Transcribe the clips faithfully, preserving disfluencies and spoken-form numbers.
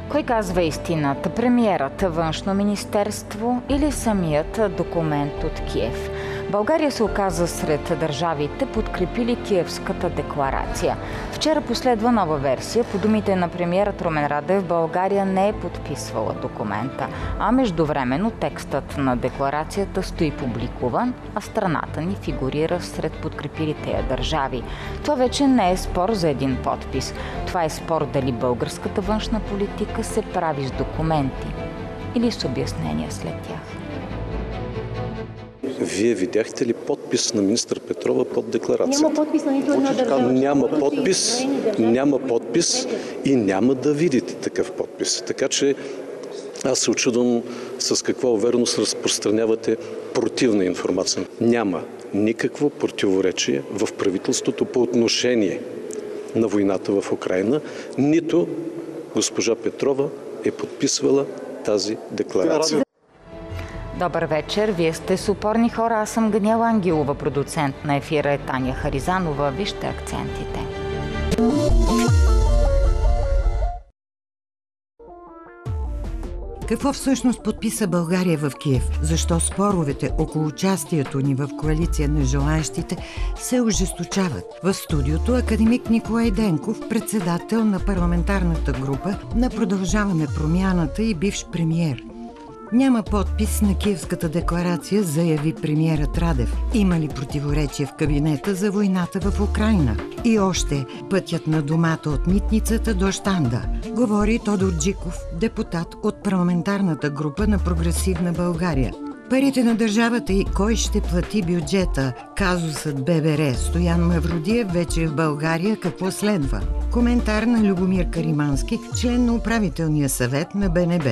Кой казва истината? Премиерът, Външно министерство или самият документ от Киев? България се оказа сред държавите, подкрепили Киевската декларация. Вчера последва нова версия. По думите на премиерът Румен Радев, България не е подписвала документа, а междувременно текстът на декларацията стои публикуван, а страната ни фигурира сред подкрепилите я държави. Това вече не е спор за един подпис. Това е спор дали българската външна политика се прави с документи или с обяснения след тях. Вие видяхте ли подпис на министър Петрова под декларацията? Няма подпис на нито една държава. Няма подпис, няма подпис и няма да видите такъв подпис. Така че аз се учудвам с каква увереност разпространявате противна информация. Няма никакво противоречие в правителството по отношение на войната в Украйна, нито госпожа Петрова е подписвала тази декларация. Добър вечер, вие сте с упорни хора, аз съм Ганиела Ангелова, продуцент на ефира е Таня Харизанова. Вижте акцентите. Какво всъщност подписа България в Киев? Защо споровете около участието ни в коалиция на желаещите се ожесточават? В студиото академик Николай Денков, председател на парламентарната група на Продължаваме промяната и бивш премиер. Няма подпис на Киевската декларация, заяви премиерът Радев. Има ли противоречие в кабинета за войната в Украйна? И още пътят на домата от митницата до щанда. Говори Тодор Джиков, депутат от парламентарната група на Прогресивна България. Парите на държавата и кой ще плати бюджета? Казусът ББР. Стоян Мавродиев вече в България. Какво следва? Коментар на Любомир Каримански, член на управителния съвет на БНБ.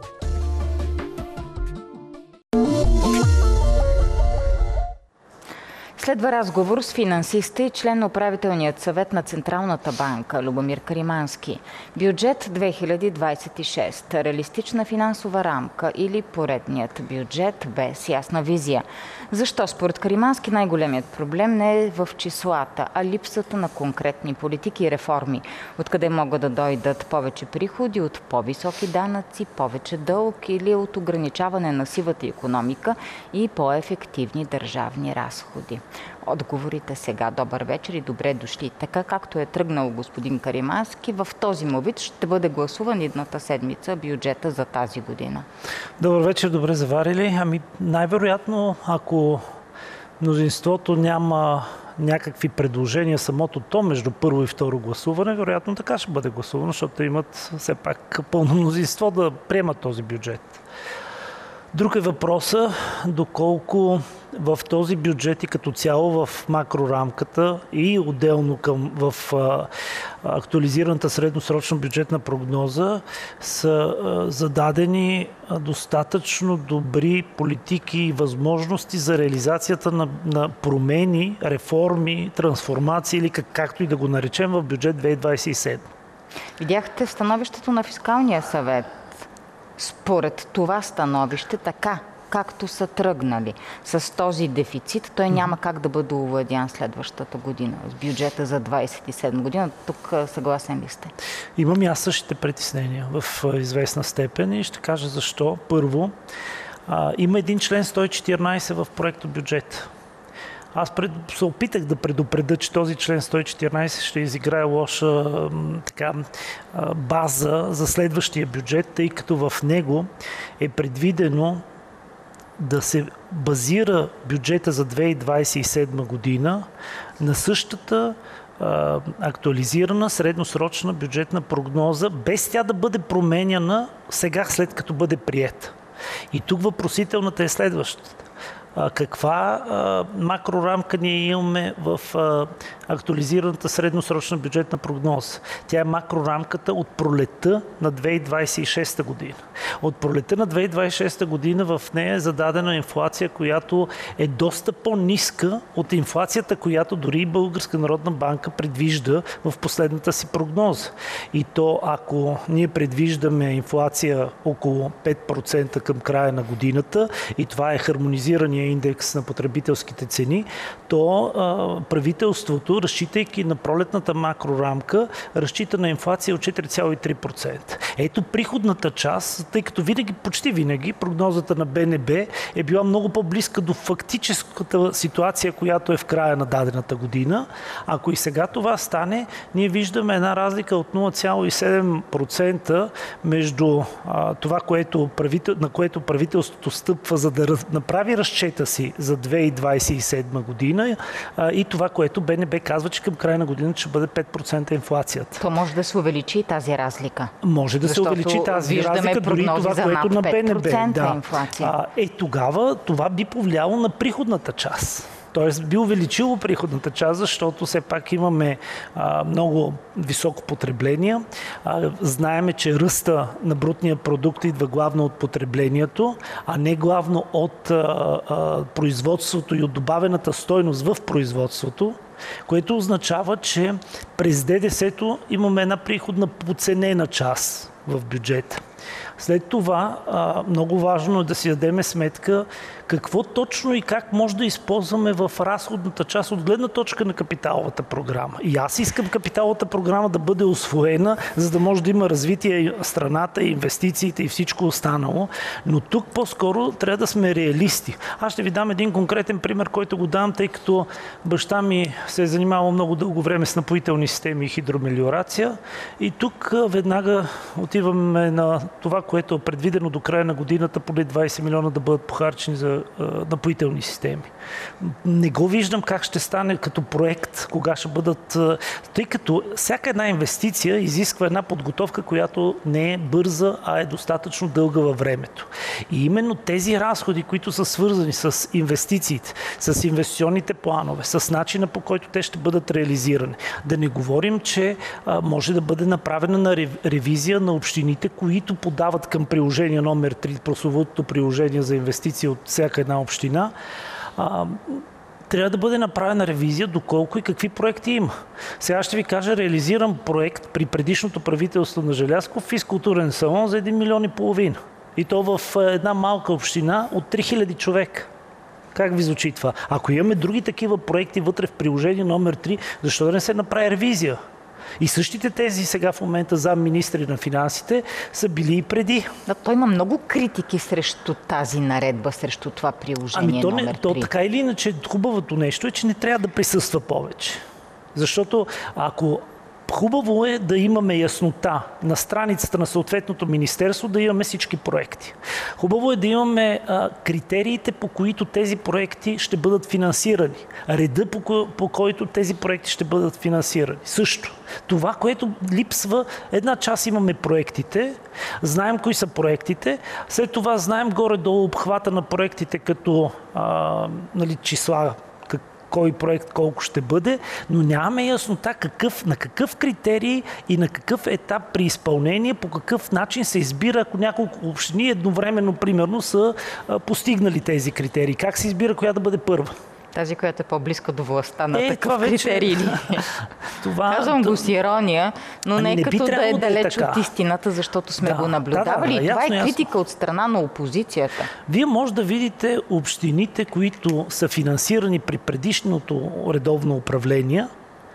Следва разговор с финансиста и член на управителният съвет на Централната банка Любомир Каримански. Бюджет две хиляди двадесет и шеста. Реалистична финансова рамка или поредният бюджет без ясна визия. Защо според Каримански най-големият проблем не е в числата, а липсата на конкретни политики и реформи? Откъде могат да дойдат повече приходи от по-високи данъци, повече дълг или от ограничаване на сивата икономика и по-ефективни държавни разходи? Отговорите сега. Добър вечер и добре дошли. Така както е тръгнал господин Каримански, в този му вид ще бъде гласуван едната седмица бюджета за тази година. Добър вечер, добре заварили. Ами най-вероятно, ако мнозинството няма някакви предложения самото то между първо и второ гласуване, вероятно така ще бъде гласувано, защото имат все пак пълно мнозинство да приемат този бюджет. Друг е въпроса, доколко в този бюджет и като цяло в макрорамката и отделно към, в а, актуализираната средносрочна бюджетна прогноза са а, зададени а, достатъчно добри политики и възможности за реализацията на, на промени, реформи, трансформации или как, както и да го наречем в бюджет две хиляди двадесет и седма. Видяхте становището на Фискалния съвет. Според това становище, така както са тръгнали с този дефицит, той няма как да бъде овладян следващата година. С бюджета за двадесет и седма година, тук съгласен ли сте? Имам и аз същите притеснения в известна степен и ще кажа защо. Първо, а, има един член сто и четиринадесет в проекта бюджет. Аз пред, се опитах да предупредя, че този член сто и четиринадесет ще изиграе лоша така, база за следващия бюджет, тъй като в него е предвидено да се базира бюджета за две хиляди двадесет и седма година на същата а, актуализирана средносрочна бюджетна прогноза, без тя да бъде променяна сега, след като бъде приета. И тук въпросителната е следващата. Каква а, макрорамка ние имаме в а, актуализираната средносрочна бюджетна прогноза? Тя е макрорамката от пролетта на две хиляди двадесет и шеста година. От пролетта на две хиляди двадесет и шеста година в нея е зададена инфлация, която е доста по-ниска от инфлацията, която дори и Българска народна банка предвижда в последната си прогноза. И то, ако ние предвиждаме инфлация около пет процента към края на годината, и това е хармонизирания инфлационния индекс на потребителските цени, то а, правителството, разчитайки на пролетната макрорамка, разчита на инфлация от четири цяло и три процента. Ето приходната част, тъй като винаги, почти винаги, прогнозата на Б Н Б е била много по-близка до фактическата ситуация, която е в края на дадената година. Ако и сега това стане, ние виждаме една разлика от нула цяло и седем процента между а, това, което правител, на което правителството стъпва, за да раз, направи разчета си за две хиляди двадесет и седма година а, и това, което Б Н Б казва, че към края на годината ще бъде пет процента инфлацията. То може да се увеличи тази разлика. Може да Защото се увеличи тази разлика, дори това, което на Б Н Б. Да. А, е, тогава това би повлияло на приходната част. Тоест би увеличило приходната част, защото все пак имаме а, много високо потребление. А, знаеме, че ръста на брутния продукт идва главно от потреблението, а не главно от а, а, производството и от добавената стойност в производството, което означава, че през Д Д С-то имаме една приходна подценена част в бюджета. След това много важно е да си дадем сметка какво точно и как може да използваме в разходната част от гледна точка на капиталовата програма. И аз искам капиталовата програма да бъде усвоена, за да може да има развитие страната, инвестициите и всичко останало. Но тук по-скоро трябва да сме реалисти. Аз ще ви дам един конкретен пример, който го дам, тъй като баща ми се е занимавал много дълго време с напоителни системи и хидромелиорация. И тук веднага отиваме на това, което е предвидено до края на годината, поне двадесет милиона да бъдат похарчени за а, напоителни системи. Не го виждам как ще стане като проект, кога ще бъдат... А, тъй като всяка една инвестиция изисква една подготовка, която не е бърза, а е достатъчно дълга във времето. И именно тези разходи, които са свързани с инвестициите, с инвестиционните планове, с начина, по който те ще бъдат реализирани. Да не говорим, че а, може да бъде направена на ревизия на общините, които подават към приложение номер три, прословутото приложение за инвестиции от всяка една община, а, трябва да бъде направена ревизия доколко и какви проекти има. Сега ще ви кажа, реализиран проект при предишното правителство на Желязков, физкултурен салон за един милион и половина. И то в една малка община от три хиляди човека. Как ви звучи това? Ако имаме други такива проекти вътре в приложение номер три, защо да не се направи ревизия? И същите тези сега в момента замминистри на финансите са били и преди. Да, той има много критики срещу тази наредба, срещу това приложение ами то не, номер три. То така или иначе хубавото нещо е, че не трябва да присъства повече. Защото ако хубаво е да имаме яснота на страницата на съответното министерство, да имаме всички проекти. Хубаво е да имаме а, критериите, по които тези проекти ще бъдат финансирани. Реда, по, ко- по който тези проекти ще бъдат финансирани. Също. Това, което липсва, една част имаме проектите, знаем кои са проектите, след това знаем горе-долу обхвата на проектите като а, нали, числа, кой проект колко ще бъде, но нямаме яснота какъв, на какъв критерий и на какъв етап при изпълнение, по какъв начин се избира, ако няколко общини едновременно, примерно, са а, постигнали тези критерии. Как се избира коя да бъде първа? Тази, която е по-близка до властта на е, такъв критерий. това, Казвам го с ирония, но ами не, не като да е далеч да е от истината, защото сме да, го наблюдавали. Да, да, да, това ясно, е критика ясно. от страна на опозицията. Вие може да видите общините, които са финансирани при предишното редовно управление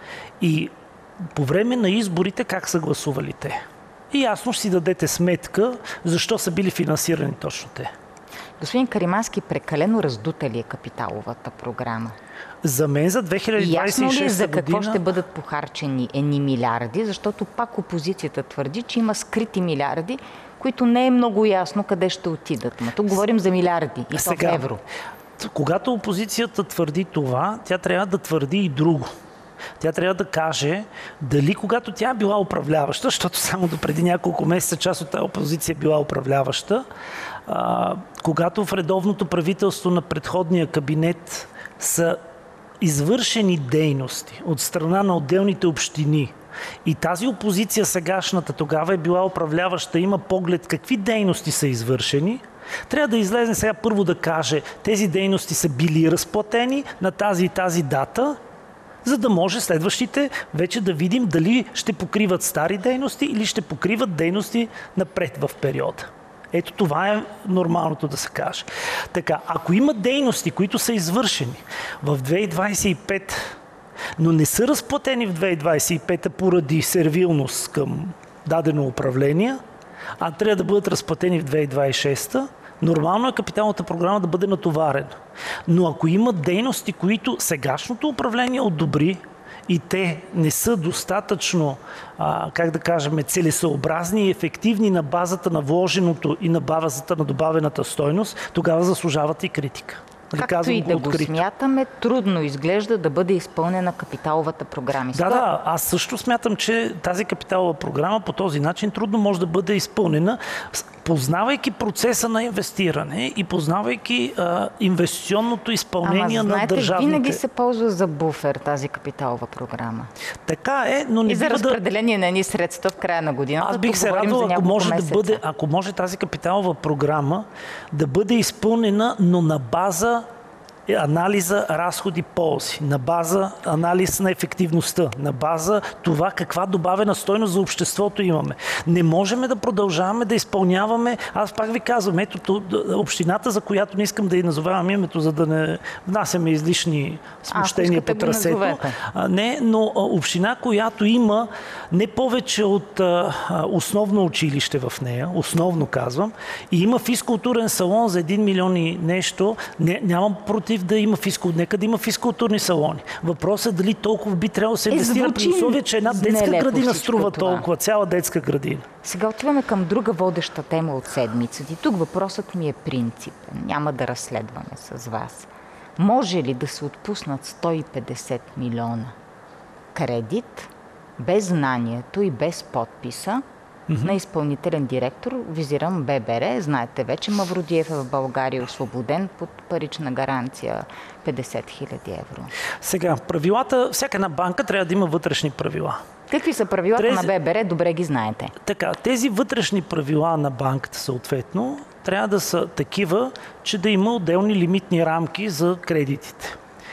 и по време на изборите как са гласували те. И ясно ще си дадете сметка защо са били финансирани точно те. Господин Каримански, прекалено раздута ли е капиталовата програма? За мен за две хиляди двадесет и шеста година... Ясно ли е за какво година... ще бъдат похарчени едни милиарди, защото пак опозицията твърди, че има скрити милиарди, които не е много ясно къде ще отидат. Но тук говорим за милиарди и то в евро. Когато опозицията твърди това, тя трябва да твърди и друго. Тя трябва да каже дали когато тя е била управляваща, защото само до преди няколко месеца част от тази опозиция е била управляваща, а, когато в редовното правителство на предходния кабинет са извършени дейности от страна на отделните общини и тази опозиция сегашната тогава е била управляваща, има поглед какви дейности са извършени, трябва да излезе сега първо да каже тези дейности са били разплатени на тази и тази дата, за да може следващите вече да видим дали ще покриват стари дейности или ще покриват дейности напред в периода. Ето това е нормалното да се каже. Така, ако има дейности, които са извършени в две хиляди двадесет и пета, но не са разплатени в две хиляди двадесет и пета поради сервилност към дадено управление, а трябва да бъдат разплатени в две хиляди двадесет и шеста, нормално е капиталната програма да бъде натоварена. Но ако има дейности, които сегашното управление одобри и те не са достатъчно, а, как да кажем, целесъобразни и ефективни на базата на вложеното и на базата на добавената стойност, тогава заслужават и критика. Както и да го смятаме, трудно изглежда да бъде изпълнена капиталовата програма. Да, да, аз също смятам, че тази капиталова програма по този начин трудно може да бъде изпълнена, познавайки процеса на инвестиране и познавайки а, инвестиционното изпълнение Ама, знаете, на държавните... винаги се ползва за буфер тази капиталова програма. Така е, но не и за бива разпределение да... на едни средства в края на годината. Аз бих се радвал, ако може да бъде, ако може тази капиталова програма да бъде изпълнена, но на база анализа разходи-ползи, на база анализ на ефективността, на база това каква добавена стойност за обществото имаме. Не можем да продължаваме да изпълняваме, аз пак ви казвам, ето общината, за която не искам да й назовавам името, за да не внасяме излишни смущения по трасето. Не, но община, която има не повече от а, основно училище в нея, основно казвам, и има физкултурен салон за един милион и нещо, не, нямам против да има физкул... Нека да има физкултурни салони. Въпросът е дали толкова би трябвало да се инвестира при условие, че една детска градина струва това. Толкова, цяла детска градина. Сега отиваме към друга водеща тема от седмицата. И тук въпросът ми е принципен. Няма да разследваме с вас. Може ли да се отпуснат сто и петдесет милиона кредит без знанието и без подписа Mm-hmm. на изпълнителен директор, визирам Б Б Р. Знаете вече, Мавродиев е в България освободен под парична гаранция петдесет хиляди евро. Сега, правилата, всяка една банка трябва да има вътрешни правила. Какви са правилата Трези... на Б Б Р? Добре ги знаете. Така, тези вътрешни правила на банката съответно трябва да са такива, че да има отделни лимитни рамки за кредитите.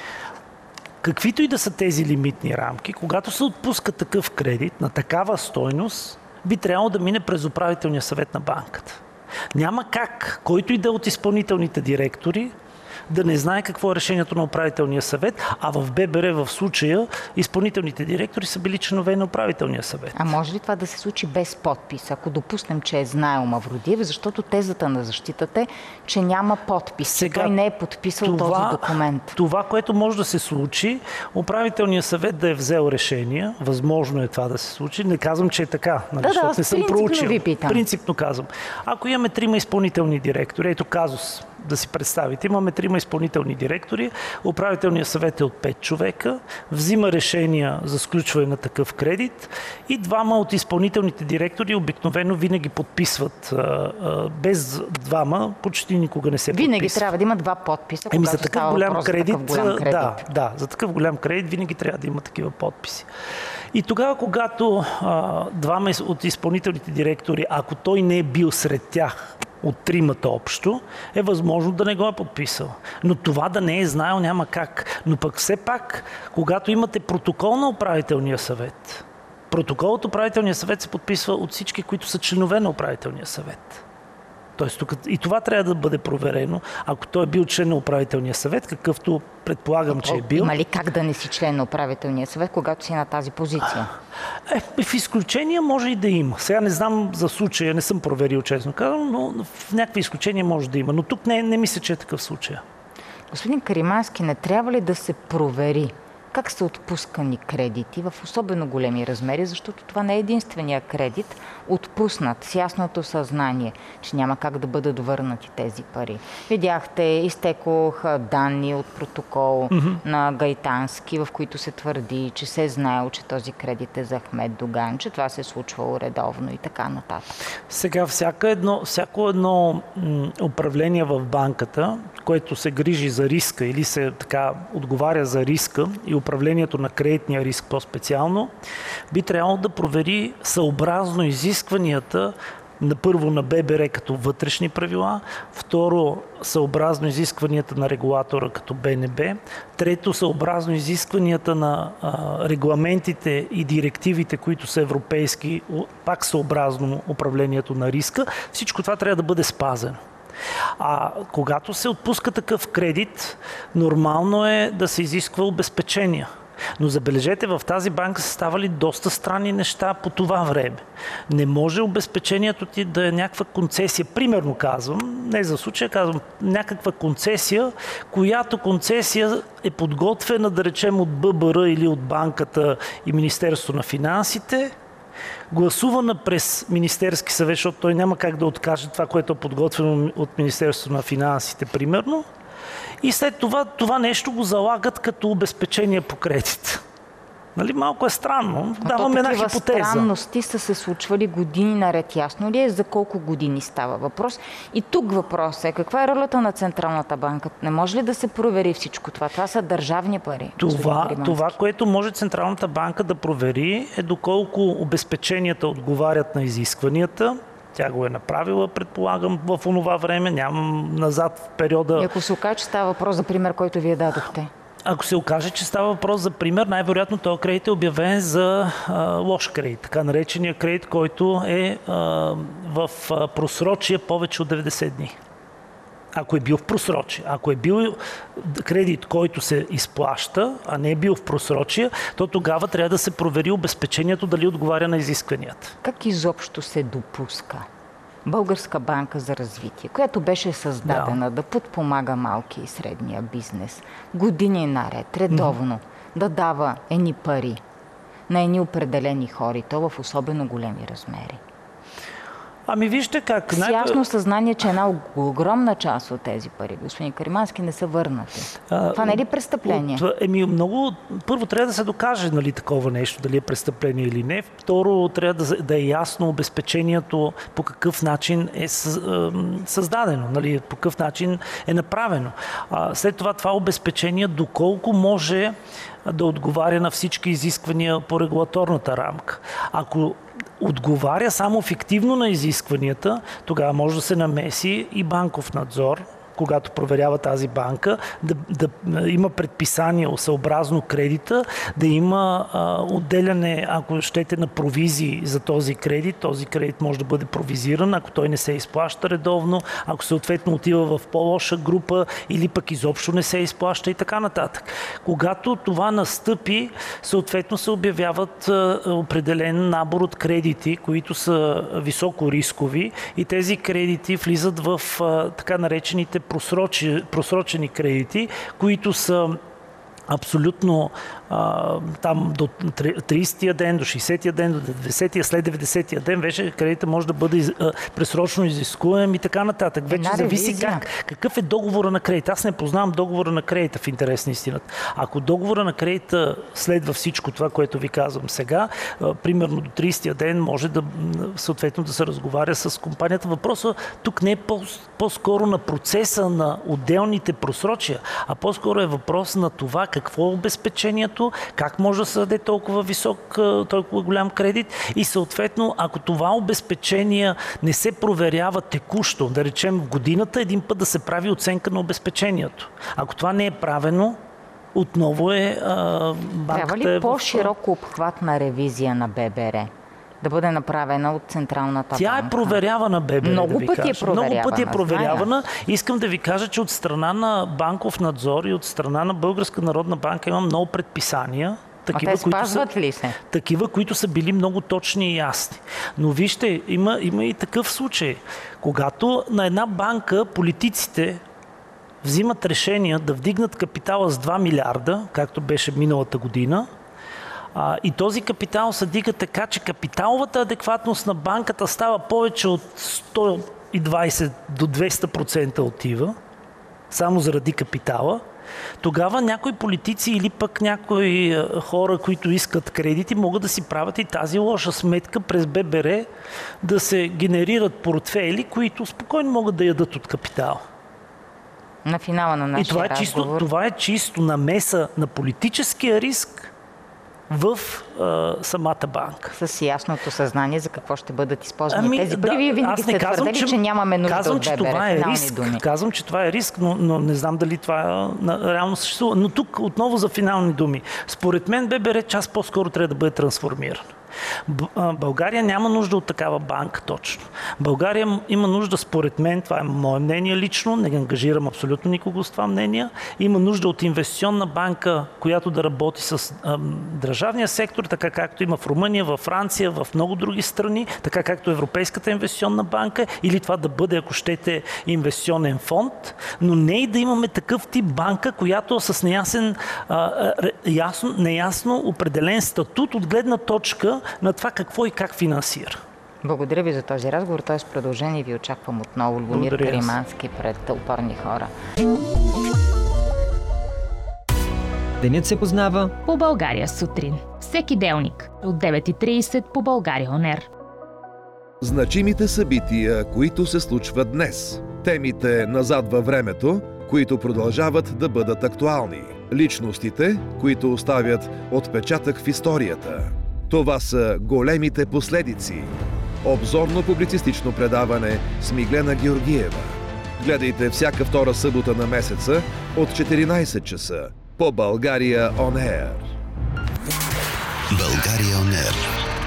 Каквито и да са тези лимитни рамки, когато се отпуска такъв кредит на такава стойност, би трябвало да мине през управителния съвет на банката. Няма как, който и да е от изпълнителните директори, да не знае какво е решението на управителния съвет, а в Б Б Р в случая изпълнителните директори са били членове на управителния съвет. А може ли това да се случи без подпис, ако допуснем, че е знаел Мавродиев, защото тезата на защитата е, че няма подпис, сега, той не е подписал това, този документ. Това, което може да се случи, управителният съвет да е взел решение, възможно е това да се случи, не казвам, че е така, нали, да, защото да, не съм проучил. Ви питам. Принципно казвам. Ако имаме трима изпълнителни директори, ето казус, да си представите. Имаме трима изпълнителни директори, управителният съвет е от пет човека, взима решения за сключване на такъв кредит и двама от изпълнителните директори обикновено винаги подписват. А, а, без двама почти никога не се подписва. Винаги трябва да има два подписа, Еми, за такъв голям кредит, за такъв голям кредит. Да, да, за такъв голям кредит винаги трябва да има такива подписи. И тогава, когато а, двама от изпълнителните директори, ако той не е бил сред тях, от тримата общо, е възможно да не го е подписал. Но това да не е знаел няма как. Но пък все пак, когато имате протокол на управителния съвет, протокол от управителния съвет се подписва от всички, които са членове на управителния съвет. Тоест, тук и това трябва да бъде проверено. Ако той е бил член на управителния съвет, какъвто предполагам, че е бил... Има ли как да не си член на управителния съвет, когато си на тази позиция? Е, в изключения може и да има. Сега не знам за случая, не съм проверил, честно казвам, но в някакви изключения може да има. Но тук не, не мисля, че е такъв случай. Господин Каримански, не трябва ли да се провери как са отпускани кредити в особено големи размери, защото това не е единствения кредит, отпуснат с ясното съзнание, че няма как да бъдат върнати тези пари. Видяхте, изтекох данни от протокол mm-hmm. на Гайтански, в които се твърди, че се е знаел, че този кредит е за Ахмед Доган, че това се е случвало редовно и така нататък. Сега, всяко едно, всяко едно м, управление в банката, което се грижи за риска или се така отговаря за риска и управлението на кредитния риск по-специално, би трябвало да провери съобразно изискванията На първо на Б Б Р като вътрешни правила, второ съобразно изискванията на регулатора като Б Н Б, трето съобразно изискванията на а, регламентите и директивите, които са европейски, пак съобразно управлението на риска. Всичко това трябва да бъде спазено. А когато се отпуска такъв кредит, нормално е да се изисква обезпечения. Но забележете, в тази банка са ставали доста странни неща по това време. Не може обезпечението ти да е някаква концесия. Примерно казвам, не за случая, казвам някаква концесия, която концесия е подготвена, да речем, от Б Б Р или от банката и Министерството на финансите, гласувана през Министерски съвет, защото той няма как да откаже това, което е подготвено от Министерството на финансите, примерно. И след това това нещо го залагат като обезпечение по кредит. Нали, малко е странно. Даваме една хипотеза. Такива странности са се случвали години наред. Ясно ли е за колко години става въпрос? И тук въпрос е, каква е ролята на Централната банка? Не може ли да се провери всичко това? Това са държавни пари. Това, това, което може Централната банка да провери, е доколко обезпеченията отговарят на изискванията. Тя го е направила, предполагам, в онова време. Нямам назад в периода. И ако се окаже, че става въпрос за пример, който вие дадохте? Ако се окаже, че става въпрос за пример, най-вероятно този кредит е обявен за а, лош кредит. Така наречения кредит, който е а, в а, просрочие повече от деветдесет дни. Ако е бил в просрочие. Ако е бил кредит, който се изплаща, а не е бил в просрочие, то тогава трябва да се провери обезпечението дали отговаря на изискванията. Как изобщо се допуска Българска банка за развитие, която беше създадена да, да подпомага малки и средния бизнес, години наред, редовно, mm-hmm. да дава едни пари на едни определени хора, то в особено големи размери? Ами вижте как... С ясно съзнание, че една огромна част от тези пари, господин Каримански, не са върнати. А, това не е ли престъпление? От, еми много... Първо трябва да се докаже, нали, такова нещо, дали е престъпление или не. Второ, трябва да, да е ясно обезпечението по какъв начин е създадено, нали, по какъв начин е направено. А, след това това обезпечение доколко може да отговаря на всички изисквания по регулаторната рамка. Ако отговаря само фиктивно на изискванията, тогава може да се намеси и банков надзор, когато проверява тази банка, да, да има предписание съобразно кредита, да има а, отделяне, ако щете, на провизии за този кредит. Този кредит може да бъде провизиран, ако той не се изплаща редовно, ако съответно отива в по-лоша група или пък изобщо не се изплаща и така нататък. Когато това настъпи, съответно се обявяват а, определен набор от кредити, които са високо рискови и тези кредити влизат в а, така наречените Просрочи, просрочени кредити, които са абсолютно а, там до тридесетия ден, до шейсетия ден, до деветдесетия, след деветдесетия ден вече кредита може да бъде а, пресрочно изискуем и така нататък. Вече Една зависи ревизия. как, какъв е договора на кредита. Аз не познавам договора на кредита, в интерес на истината. Ако договора на кредита следва всичко това, което ви казвам сега, а, примерно до тридесетия ден може да съответно да се разговаря с компанията. Въпросът тук не е по, по-скоро на процеса на отделните просрочия, а по-скоро е въпрос на това какво е обезпечението, как може да се даде толкова висок, толкова голям кредит и съответно, ако това обезпечение не се проверява текущо, да речем в годината, един път да се прави оценка на обезпечението. Ако това не е правено, отново е а, банката... Трябва ли е по-широко обхватна ревизия на Б Б Р? Да бъде направена от Централната Тя банка. Тя е проверявана, Б Б Р, Много да ви пъти кажа. е проверявана. Много пъти е проверявана. Зная. Искам да ви кажа, че от страна на банков надзор и от страна на Българска народна банка има много предписания. Такива, а те спазват които са, ли се? Такива, които са били много точни и ясни. Но вижте, има, има и такъв случай. Когато на една банка политиците взимат решения да вдигнат капитала с два милиарда, както беше миналата година, А, и този капитал се дига така, че капиталовата адекватност на банката става повече от сто и двадесет до двеста процента отива, само заради капитала. Тогава някои политици или пък някои хора, които искат кредити, могат да си правят и тази лоша сметка през Б Б Р да се генерират портфейли, които спокойно могат да ядат от капитала. На финала на нашия и това е разговор. чисто, това е чисто намеса на политическия риск в а, самата банка. С ясното съзнание за какво ще бъдат използвани Ами, тези пари. Вие да, винаги аз не сте казвам, твърдели, че, че нямаме нужда казвам, от че ББР. това е Финални риск. думи. Казвам, че това е риск, но, но не знам дали това на, реално съществува. Но тук отново за финални думи. Според мен ББР част по-скоро трябва да бъде трансформиран. България няма нужда от такава банка точно. България има нужда, според мен, това е мое мнение лично, не ангажирам абсолютно никого с това мнение, има нужда от инвестиционна банка, която да работи с а, държавния сектор, така както има в Румъния, във Франция, в много други страни, така както Европейската инвестиционна банка, или това да бъде, ако щете, инвестиционен фонд, но не и да имаме такъв тип банка, която с неясен, а, ясно, неясно определен статут от гледна точка на това какво и как финансира. Благодаря ви за този разговор. Той е с продължение и ви очаквам отново. Любомир Каримански пред Опорни хора. Денят се познава по България сутрин. Всеки делник от девет и трийсет по България Он Ер. Значимите събития, които се случват днес. Темите назад във времето, които продължават да бъдат актуални. Личностите, които оставят отпечатък в историята. Това са големите последици. Обзорно-публицистично предаване с Миглена Георгиева. Гледайте всяка втора събота на месеца от четиринайсет часа по България Он Ер. България Он Ер.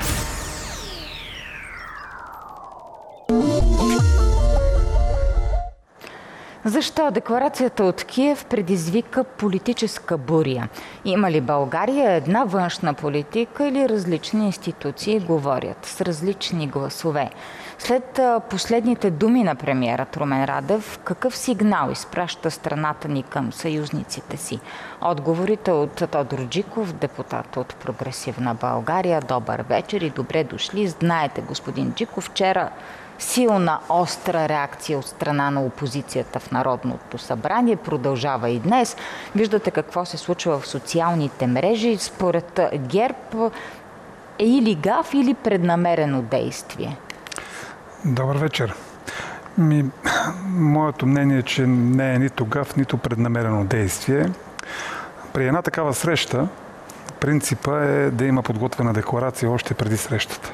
Защо декларацията от Киев предизвика политическа буря? Има ли България една външна политика или различни институции говорят с различни гласове? След последните думи на премиера Румен Радев, какъв сигнал изпраща страната ни към съюзниците си? Отговорите от Тодор Джиков, депутат от Прогресивна България. Добър вечер и добре дошли. Знаете, господин Джиков, вчера силна, остра реакция от страна на опозицията в Народното събрание продължава и днес. Виждате какво се случва в социалните мрежи. Според ГЕРБ е или гаф, или преднамерено действие. Добър вечер. Ми, моето мнение е, че не е нито гаф, нито преднамерено действие. При една такава среща принципа е да има подготвена декларация още преди срещата.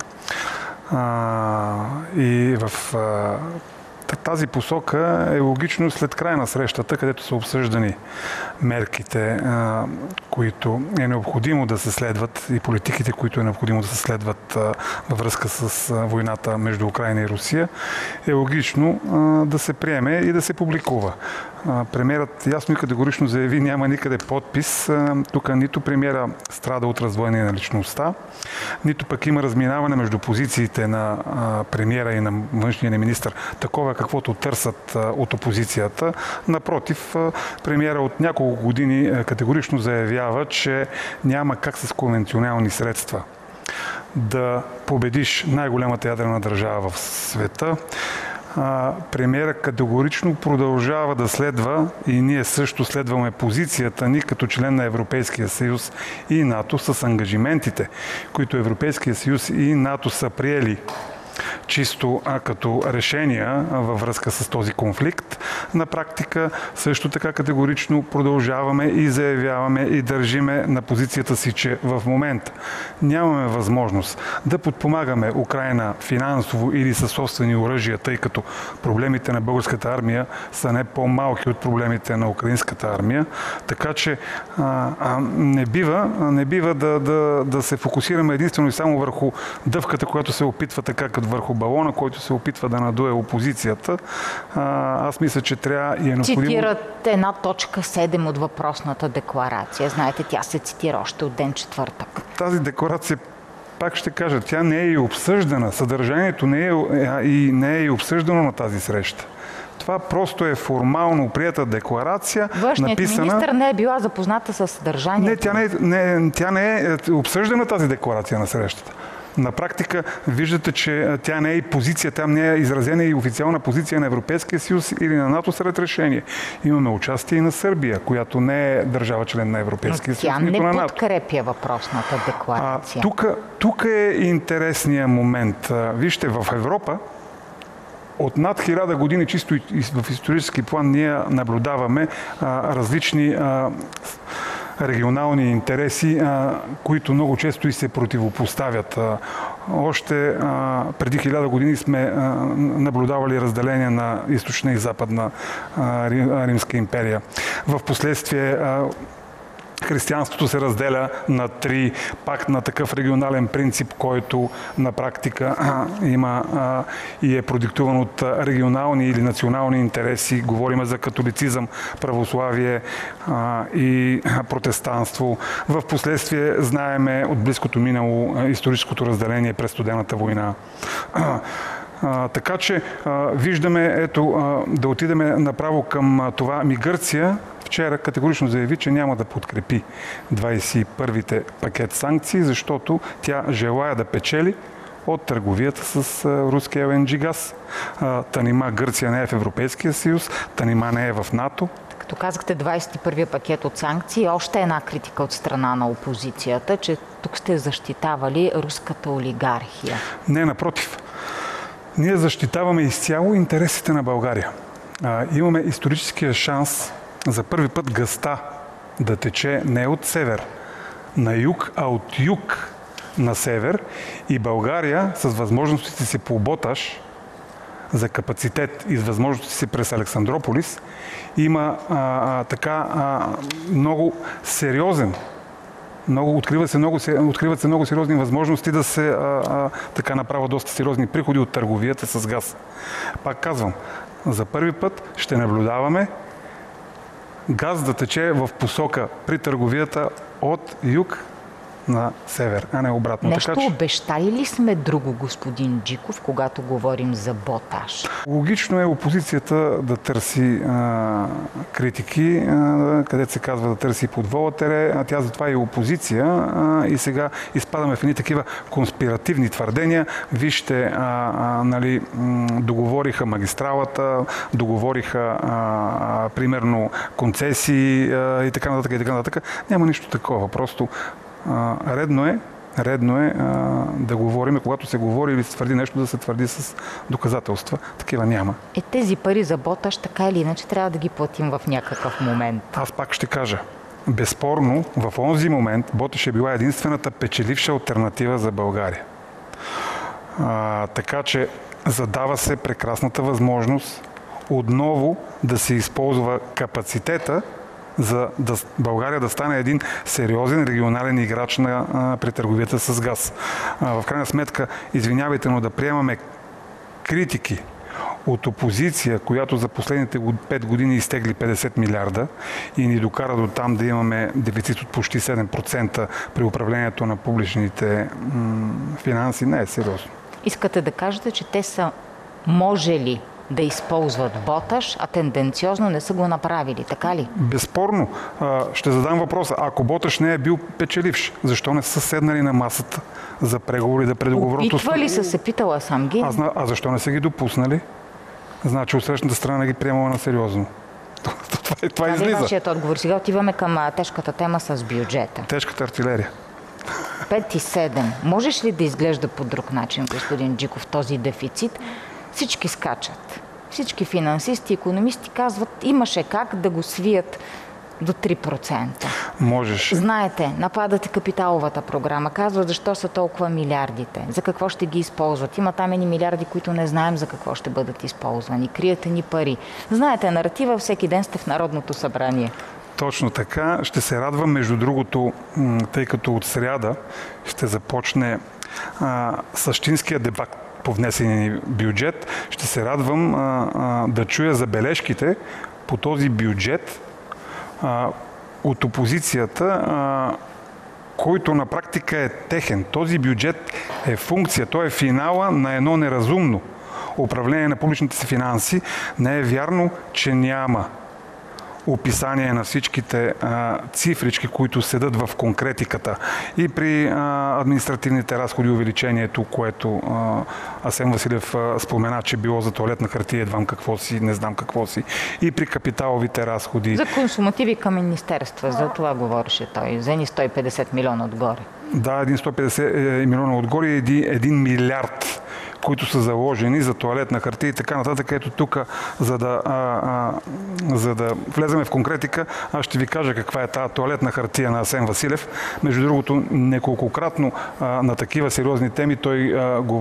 А, и в а, тази посока е логично след края на срещата, където са обсъждани мерките, а, които е необходимо да се следват и политиките, които е необходимо да се следват а, във връзка с а, войната между Украйна и Русия, е логично а, да се приеме и да се публикува. Премиерът ясно и категорично заяви, няма никъде подпис. Тук нито премиера страда от раздвоение на личността, нито пък има разминаване между позициите на премиера и на външния министър, такова каквото търсят от опозицията. Напротив, премиера от няколко години категорично заявява, че няма как с конвенционални средства да победиш най-голямата ядрена държава в света. Премиера категорично продължава да следва и ние също следваме позицията ни като член на Европейския съюз и НАТО с ангажиментите, които Европейския съюз и НАТО са приели чисто а, като решения а, във връзка с този конфликт. На практика също така категорично продължаваме и заявяваме и държиме на позицията си, че в момента нямаме възможност да подпомагаме Украйна финансово или със собствени оръжия, тъй като проблемите на българската армия са не по-малки от проблемите на украинската армия. Така че а, а, не бива, не бива да, да, да се фокусираме единствено и само върху дъвката, която се опитва така като върху балона, който се опитва да надуе опозицията. А, аз мисля, че трябва и е необходимо... Цитират една точка седем от въпросната декларация. Знаете, тя се цитира още от ден четвъртък. Тази декларация, пак ще кажа, тя не е и обсъждана. Съдържанието не е и, не е и обсъждано на тази среща. Това просто е формално прията декларация, Външният написана... министър не е била запозната с съдържанието. Не, тя не, е, не, тя не е обсъждана тази декларация на срещата. На практика виждате, че тя не е и позиция, там не е изразена и официална позиция на Европейския съюз или на НАТО сред решение. Имаме участие и на Сърбия, която не е държава член на Европейския съюз, нито на НАТО. Тя не подкрепя въпросната декларация. Тук е интересният момент. Вижте, в Европа от над хиляда години, чисто в исторически план, ние наблюдаваме а, различни а, регионални интереси, които много често и се противопоставят. Още преди хиляда години сме наблюдавали разделение на източна и западна Римска империя. В последствие християнството се разделя на три, пак на такъв регионален принцип, който на практика а, има а, и е продиктуван от регионални или национални интереси. Говорим за католицизъм, православие а, и протестанство. В последствие знаеме от близкото минало а, историческото разделение през Студената война. А, а, така че а, виждаме, ето, а, да отидеме направо към а, това. Ми Гърция вчера категорично заяви, че няма да подкрепи двадесет и първите пакет санкции, защото тя желая да печели от търговията с руския Ел Ен Джи газ. Та нима Гърция не е в Европейския съюз, та нима не е в НАТО. Като казахте двадесет и първия пакет от санкции, още една критика от страна на опозицията, че тук сте защитавали руската олигархия. Не, напротив. Ние защитаваме изцяло интересите на България. Имаме историческия шанс за първи път газта да тече не от север на юг, а от юг на север, и България с възможностите си по Боташ за капацитет и с възможностите си през Александрополис има а, а, така а, много сериозен, много, откриват, се много, откриват се много сериозни възможности да се а, а, така направят доста сериозни приходи от търговията с газ. Пак казвам, за първи път ще наблюдаваме газ да тече в посока при търговията от юг на север, а не обратно. Нещо така, че... обещали ли сме друго, господин Джиков, когато говорим за Боташ? Логично е опозицията да търси а, критики, а, където се казва да търси подвола тере, а тя затова е опозиция, а, и сега изпадаме в едни такива конспиративни твърдения. Вижте, а, а, нали, договориха магистралата, договориха а, а, примерно концесии а, и така нататък, и така нататък. Няма нищо такова, просто а, редно е Редно е а, да говорим, когато се говори или се твърди нещо, да се твърди с доказателства. Такива няма. Е, тези пари за Боташ, така или иначе, трябва да ги платим в някакъв момент. Аз пак ще кажа. Безспорно, в онзи момент Боташ е била единствената печеливша алтернатива за България. А, така че задава се прекрасната възможност отново да се използва капацитета, за да България да стане един сериозен регионален играч на, а, при търговията с газ. А, в крайна сметка, извинявайте, но да приемаме критики от опозиция, която за последните пет години изтегли петдесет милиарда и ни докара до там да имаме дефицит от почти седем процента при управлението на публичните м- финанси, не е сериозно. Искате да кажете, че те са можели да използват Боташ, а тенденциозно не са го направили, така ли? Безспорно. Ще задам въпроса. Ако Боташ не е бил печеливш, защо не са седнали на масата за преговори да предоговорят? Опитва ли са се, питала съм ги? А, а защо не са ги допуснали? Значи от срещната страна не ги приемала на сериозно. Това, това, това излиза. Вашият отговор. Сега отиваме към тежката тема с бюджета. Тежката артилерия. пет и седем. Можеш ли да изглежда по друг начин, господин Джиков, този дефицит? Всички скачат. Всички финансисти, икономисти казват, имаше как да го свият до три процента. Можеш. Знаете, нападате капиталовата програма, казват защо са толкова милиардите, за какво ще ги използват. Има там едни милиарди, които не знаем за какво ще бъдат използвани. Криете ни пари. Знаете, наратива, всеки ден сте в Народното събрание. Точно така. Ще се радвам, между другото, тъй като от сряда ще започне а, същинския дебат по внесения бюджет. Ще се радвам а, а, да чуя забележките по този бюджет а, от опозицията, а, който на практика е техен. Този бюджет е функция, той е финала на едно неразумно управление на публичните си финанси. Не е вярно, че няма описание на всичките а, цифрички, които седат в конкретиката. И при а, административните разходи увеличението, което а, Асен Василев а, спомена, че било за тоалетна хартия, едвам какво си, не знам какво си. И при капиталовите разходи. За консумативи към министерства, за това говореше той. За едни сто и петдесет милиона отгоре. Да, един сто и петдесет милиона отгоре и един, един милиард, които са заложени за тоалетна хартия и така нататък. Ето тук, за да, а, а, за да влеземе в конкретика, аз ще ви кажа каква е тази тоалетна хартия на Асен Василев. Между другото, неколкократно а, на такива сериозни теми той а, го